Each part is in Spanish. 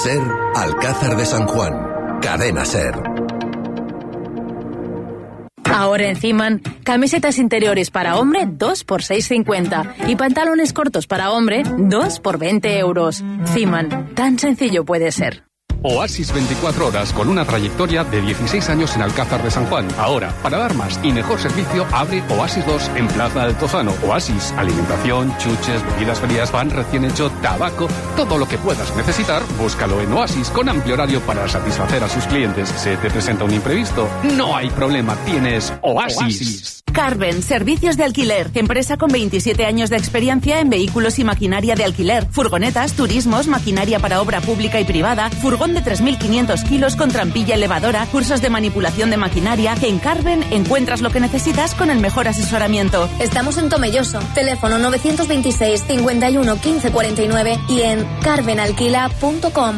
SER, Alcázar de San Juan. Cadena SER. Ahora en Ziman, camisetas interiores para hombre 2 por 6,50 y pantalones cortos para hombre 2 por 20 euros. Ziman, tan sencillo puede ser. Oasis 24 horas con una trayectoria de 16 años en Alcázar de San Juan. Ahora, para dar más y mejor servicio, abre Oasis 2 en Plaza Altozano. Oasis, alimentación, chuches, bebidas frías, pan recién hecho, tabaco, todo lo que puedas necesitar, búscalo en Oasis con amplio horario para satisfacer a sus clientes. ¿Se te presenta un imprevisto? No hay problema, tienes Oasis. Carven, servicios de alquiler. Empresa con 27 años de experiencia en vehículos y maquinaria de alquiler. Furgonetas, turismos, maquinaria para obra pública y privada, furgón de 3.500 kilos con trampilla elevadora, cursos de manipulación de maquinaria. En Carven encuentras lo que necesitas con el mejor asesoramiento. Estamos en Tomelloso. Teléfono 926 51 15 49 y en carvenalquila.com.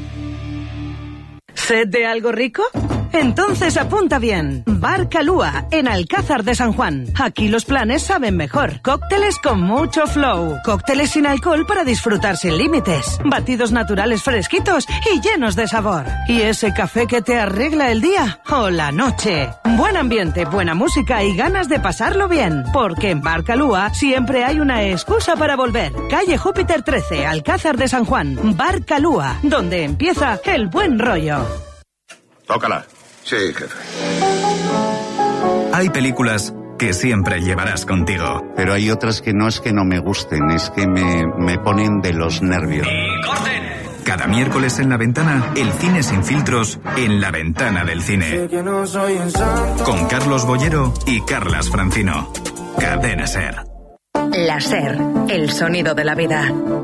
¿Sed de algo rico? Entonces apunta bien. Bar Calúa, en Alcázar de San Juan. Aquí los planes saben mejor. Cócteles con mucho flow. Cócteles sin alcohol para disfrutar sin límites. Batidos naturales fresquitos y llenos de sabor. ¿Y ese café que te arregla el día o la noche? Buen ambiente, buena música y ganas de pasarlo bien. Porque en Bar Calúa siempre hay una excusa para volver. Calle Júpiter 13, Alcázar de San Juan. Bar Calúa, donde empieza el buen rollo. Tócala. Sí, jefe. Hay películas que siempre llevarás contigo. Pero hay otras que no es que no me gusten, es que me ponen de los nervios. ¡Y corten! Cada miércoles en La Ventana, el cine sin filtros en La Ventana del Cine. Con Carlos Bollero y Carlas Francino. Cadena SER. La SER, el sonido de la vida.